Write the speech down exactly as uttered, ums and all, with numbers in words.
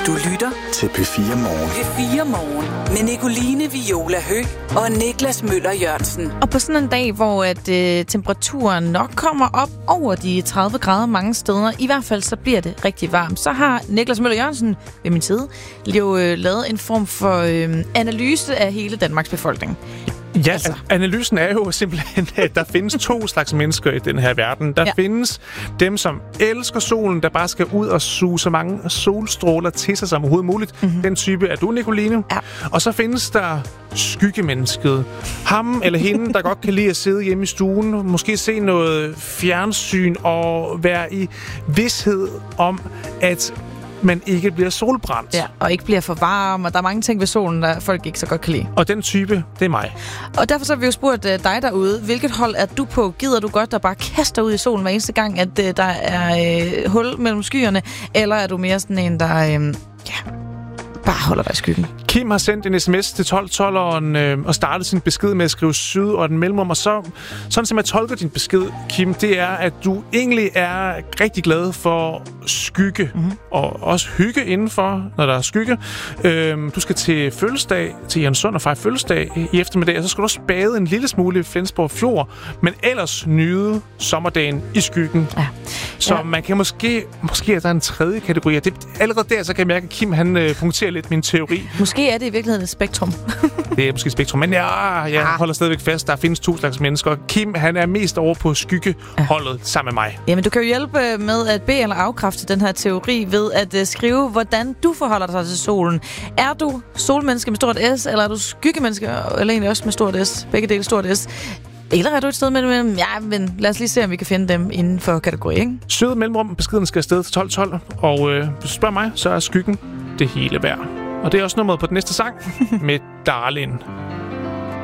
Du lytter til P fire Morgen. P fire Morgen med Nicoline Viola Høgh og Niklas Møller Jørgensen. Og på sådan en dag, hvor at, øh, temperaturen nok kommer op over de tredive grader mange steder, i hvert fald så bliver det rigtig varmt, så har Niklas Møller Jørgensen ved min side jo øh, lavet en form for øh, analyse af hele Danmarks befolkning. Ja, altså. Analysen er jo simpelthen, at der findes to slags mennesker i den her verden. Der ja. findes dem, som elsker solen, der bare skal ud og suge så mange solstråler til sig som overhovedet muligt. Mm-hmm. Den type er du, Nicoline. Ja. Og så findes der skyggemennesket. Ham eller hende, der godt kan lide at sidde hjemme i stuen, måske se noget fjernsyn og være i vished om, at man ikke bliver solbrændt. Ja, og ikke bliver for varm, og der er mange ting ved solen, der folk ikke så godt kan lide. Og den type, det er mig. Og derfor så har vi jo spurgt uh, dig derude, hvilket hold er du på? Gider du godt, der bare kaster ud i solen hver eneste gang, at uh, der er uh, hul mellem skyerne? Eller er du mere sådan en, der uh, ja, bare holder dig i skyggen? Kim har sendt en sms til tolv tolveren øh, og startet sin besked med at skrive syd og den mellemrum. Og så, sådan som jeg tolker din besked, Kim, det er, at du egentlig er rigtig glad for skygge. Mm-hmm. Og også hygge indenfor, når der er skygge. Øh, du skal til fødselsdag, til Jensund og fejre fødselsdag i eftermiddag. Og så skal du også bade en lille smule i Flensborg Fjord. Men ellers nyde sommerdagen i skyggen. Ja. Så ja. man kan måske... Måske er der en tredje kategori. Det, allerede der, så kan jeg mærke, at Kim han øh, punkterer lidt min teori. Måske er det i virkeligheden et spektrum. Det er måske et spektrum, men ja, jeg ah. holder stadigvæk fast. Der findes to slags mennesker. Kim, han er mest over på skyggeholdet ja. sammen med mig. Jamen, du kan jo hjælpe med at bede eller afkræfte den her teori ved at uh, skrive, hvordan du forholder dig til solen. Er du solmenneske med stort S, eller er du skyggemenneske, eller egentlig også med stort S? Begge dele stort S. Eller er du et sted mellem? Ja, men lad os lige se, om vi kan finde dem inden for kategori, ikke? Søde mellemrum. Beskeden skal afsted til tolv tolv. Og øh, hvis du spørger mig, så er skyggen det hele værd. Og det er også nummeret på den næste sang med Darlin.